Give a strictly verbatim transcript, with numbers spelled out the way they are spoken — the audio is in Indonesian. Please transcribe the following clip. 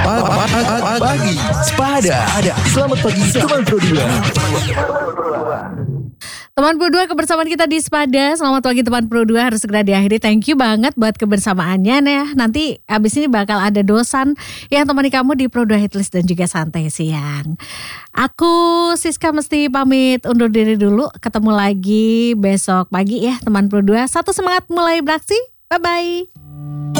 Pagi Sepada. Selamat pagi teman Pro dua. Teman Pro dua, kebersamaan kita di Sepada. Selamat pagi teman Pro dua, harus segera diakhiri. Thank you banget buat kebersamaannya nih. Nanti abis ini bakal ada dosan yang temani kamu di Pro dua Hitlist dan juga Santai Siang. Aku Siska mesti pamit undur diri dulu. Ketemu lagi besok pagi ya teman Pro dua. Satu semangat mulai beraksi. Bye bye.